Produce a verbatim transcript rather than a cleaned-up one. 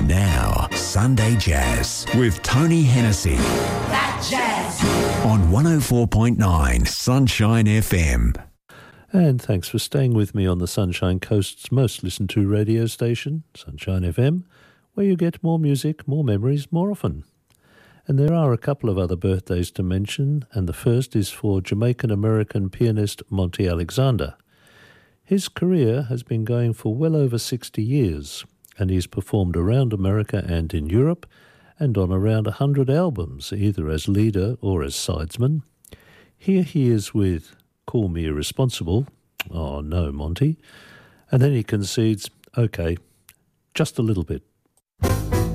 Now, Sunday Jazz with Tony Hennessy. That jazz. On one oh four point nine Sunshine F M. And thanks for staying with me on the Sunshine Coast's most listened to radio station, Sunshine F M, where you get more music, more memories, more often. And there are a couple of other birthdays to mention, and the first is for Jamaican-American pianist Monty Alexander. His career has been going for well over sixty years, and he's performed around America and in Europe, and on around one hundred albums, either as leader or as sidesman. Here he is with Call Me Irresponsible. Oh no, Monty. And then he concedes, okay, just a little bit.